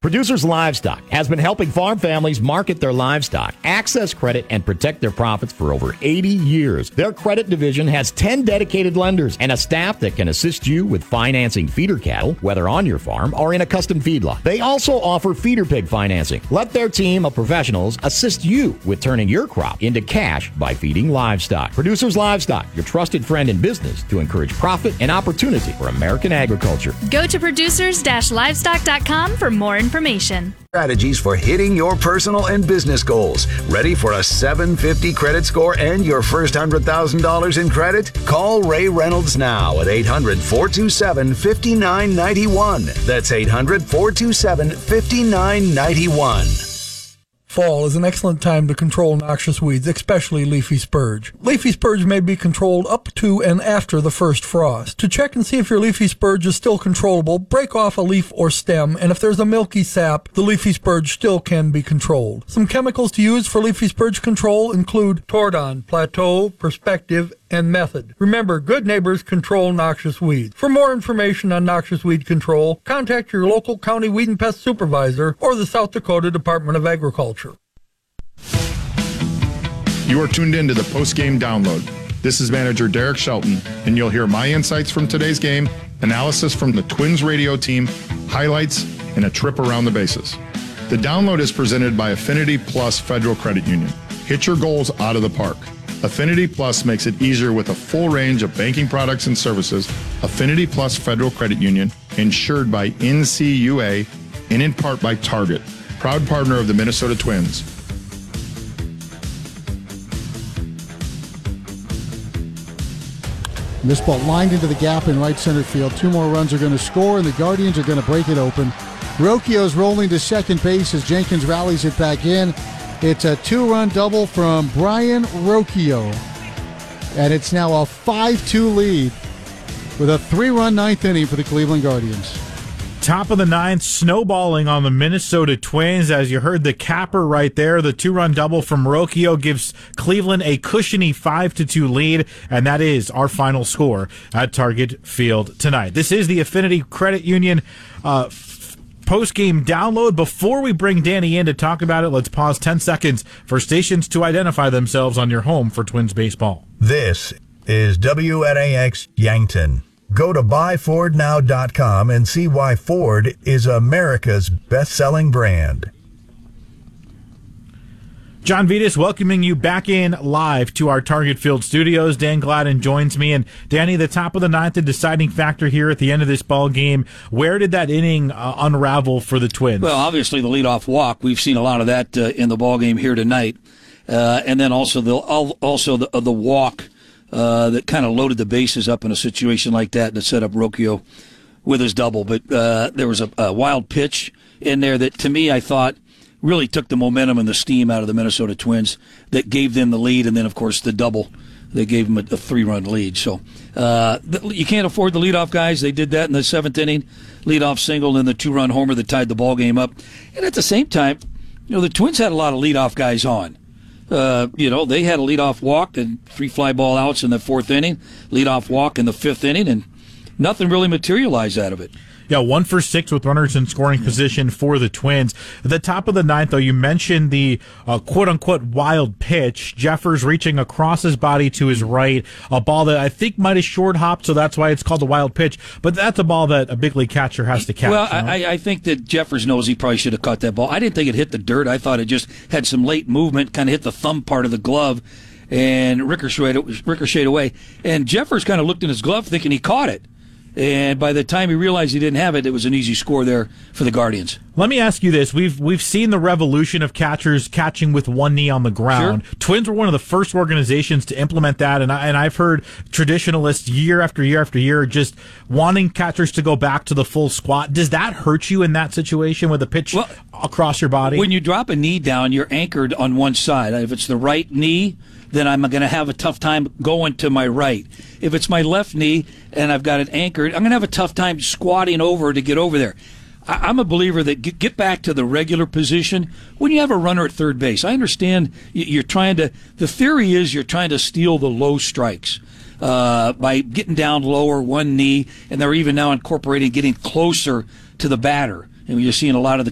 Producers Livestock has been helping farm families market their livestock, access credit, and protect their profits for over 80 years. Their credit division has 10 dedicated lenders and a staff that can assist you with financing feeder cattle, whether on your farm or in a custom feedlot. They also offer feeder pig financing. Let their team of professionals assist you with turning your crop into cash by feeding livestock. Producers Livestock, your trusted friend in business to encourage profit and opportunity for American agriculture. Go to producers-livestock.com for more information. Strategies for hitting your personal and business goals. Ready for a 750 credit score and your first $100,000 in credit? Call Ray Reynolds now at 800-427-5991. That's 800-427-5991. Fall is an excellent time to control noxious weeds, especially leafy spurge. Leafy spurge may be controlled up to and after the first frost. To check and see if your leafy spurge is still controllable, break off a leaf or stem, and if there's a milky sap, the leafy spurge still can be controlled. Some chemicals to use for leafy spurge control include Tordon, Plateau, Perspective, and Method. Remember, good neighbors control noxious weeds. For more information on noxious weed control, contact your local county weed and pest supervisor or the South Dakota Department of Agriculture. You are tuned in to the post-game download. This is manager Derek Shelton, and you'll hear my insights from today's game, analysis from the Twins radio team, highlights, and a trip around the bases. The download is presented by Affinity Plus Federal Credit Union. Hit your goals out of the park. Affinity Plus makes it easier with a full range of banking products and services. Affinity Plus Federal Credit Union, insured by NCUA and in part by Target, proud partner of the Minnesota Twins. This ball lined into the gap in right center field. 2 more runs are going to score, and the Guardians are going to break it open. Rocchio's rolling to second base as Jenkins rallies it back in. It's a 2-run double from Brian Rocchio. And it's now a 5-2 lead with a 3-run ninth inning for the Cleveland Guardians. Top of the ninth, snowballing on the Minnesota Twins. As you heard the capper right there, the 2-run double from Rocchio gives Cleveland a cushiony 5-2 lead, and that is our final score at Target Field tonight. This is the Affinity Credit Union post-game download. Before we bring Danny in to talk about it, let's pause 10 seconds for stations to identify themselves on your home for Twins baseball. This is WNAX Yankton. Go to buyfordnow.com and see why Ford is America's best-selling brand. John Vitas welcoming you back in live to our Target Field studios. Dan Gladden joins me. And Danny, the top of the ninth, the deciding factor here at the end of this ball game. Where did that inning unravel for the Twins? Well, obviously the leadoff walk. We've seen a lot of that in the ball game here tonight. And then also the walk that kind of loaded the bases up in a situation like that and set up Rocchio with his double. But there was a wild pitch in there that, to me, I thought really took the momentum and the steam out of the Minnesota Twins that gave them the lead. And then, of course, the double that gave them a 3-run lead. So you can't afford the leadoff guys. They did that in the 7th inning, leadoff single and the 2-run homer that tied the ball game up. And at the same time, the Twins had a lot of leadoff guys on. They had a leadoff walk and 3 fly ball outs in the 4th inning, leadoff walk in the 5th inning, and nothing really materialized out of it. Yeah, 1 for 6 with runners in scoring position for the Twins. At the top of the ninth, though, you mentioned the quote-unquote wild pitch. Jeffers reaching across his body to his right, a ball that I think might have short-hopped, so that's why it's called a wild pitch. But that's a ball that a big league catcher has to catch. Well, I think that Jeffers knows he probably should have caught that ball. I didn't think it hit the dirt. I thought it just had some late movement, kind of hit the thumb part of the glove, and ricocheted away. And Jeffers kind of looked in his glove thinking he caught it. And by the time he realized he didn't have it, it was an easy score there for the Guardians. Let me ask you this. We've seen the revolution of catchers catching with one knee on the ground. Sure. Twins were one of the first organizations to implement that, and I've heard traditionalists year after year after year just wanting catchers to go back to the full squat. Does that hurt you in that situation with a pitch across your body? When you drop a knee down, you're anchored on one side. If it's the right knee, then I'm going to have a tough time going to my right. If it's my left knee and I've got it anchored, I'm going to have a tough time squatting over to get over there. I'm a believer that get back to the regular position when you have a runner at third base. I understand you're trying to, the theory is you're trying to steal the low strikes by getting down lower, one knee, and they're even now incorporating getting closer to the batter. And you're seeing a lot of the